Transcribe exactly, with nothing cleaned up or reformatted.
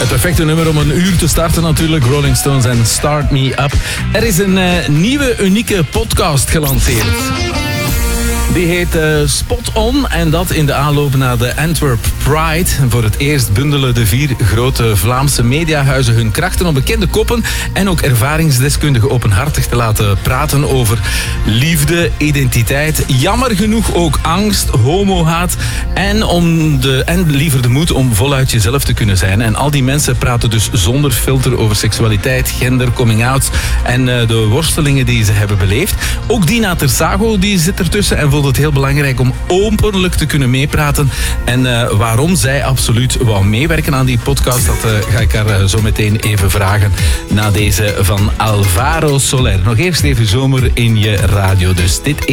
Het perfecte nummer om een uur te starten natuurlijk. Rolling Stones en Start Me Up. Er is een uh, nieuwe, unieke podcast gelanceerd. Die heet uh, Spot On en dat in de aanloop naar de Antwerp Pride. Voor het eerst bundelen de vier grote Vlaamse mediahuizen hun krachten om bekende koppen en ook ervaringsdeskundigen openhartig te laten praten over liefde, identiteit, jammer genoeg ook angst, homohaat en, om de, en liever de moed om voluit jezelf te kunnen zijn. En al die mensen praten dus zonder filter over seksualiteit, gender, coming-outs en uh, de worstelingen die ze hebben beleefd. Ook Dina Tersago die zit ertussen en vond het heel belangrijk om openlijk te kunnen meepraten. En uh, waarom zij absoluut wou meewerken aan die podcast, dat uh, ga ik haar uh, zo meteen even vragen na deze van Alvaro Soler. Nog eerst even zomer in je radio. Dus dit is